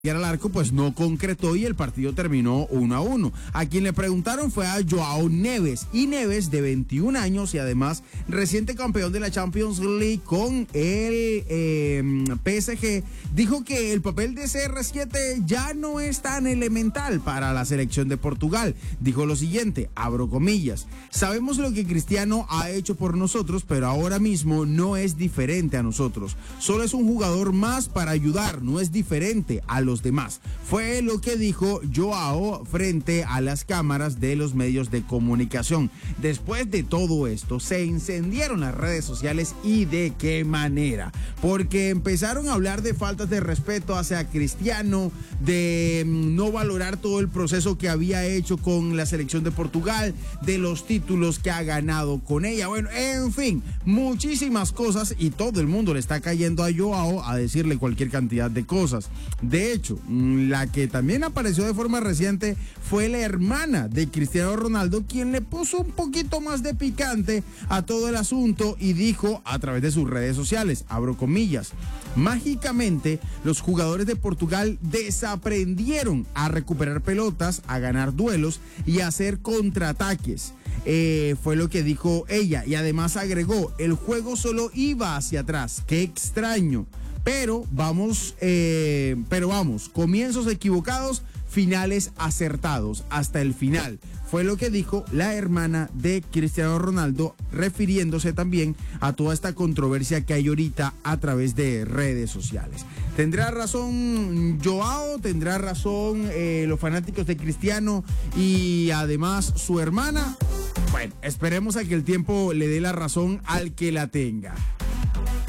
Al arco pues no concretó y el partido terminó 1-1. A quien le preguntaron fue a Joao Neves, y Neves, de 21 años y además reciente campeón de la Champions League con el PSG, dijo que el papel de CR7 ya no es tan elemental para la selección de Portugal. Dijo lo siguiente, abro comillas: sabemos lo que Cristiano ha hecho por nosotros, pero ahora mismo no es diferente a nosotros. Solo es un jugador más para ayudar, no es diferente a los demás. Fue lo que dijo Joao frente a las cámaras de los medios de comunicación. Después de todo esto, se encendieron las redes sociales, y de qué manera, porque empezaron a hablar de faltas de respeto hacia Cristiano, de no valorar todo el proceso que había hecho con la selección de Portugal, de los títulos que ha ganado con ella, bueno, en fin, muchísimas cosas, y todo el mundo le está cayendo a Joao a decirle cualquier cantidad de cosas. De hecho, la que también apareció de forma reciente fue la hermana de Cristiano Ronaldo, quien le puso un poquito más de picante a todo el asunto y dijo a través de sus redes sociales, abro comillas: mágicamente los jugadores de Portugal desaprendieron a recuperar pelotas, a ganar duelos y a hacer contraataques. Fue lo que dijo ella, y además agregó: el juego solo iba hacia atrás, qué extraño. Pero vamos, comienzos equivocados, finales acertados, hasta el final. Fue lo que dijo la hermana de Cristiano Ronaldo, refiriéndose también a toda esta controversia que hay ahorita a través de redes sociales. ¿Tendrá razón Joao? ¿Tendrá razón los fanáticos de Cristiano y además su hermana? Bueno, esperemos a que el tiempo le dé la razón al que la tenga.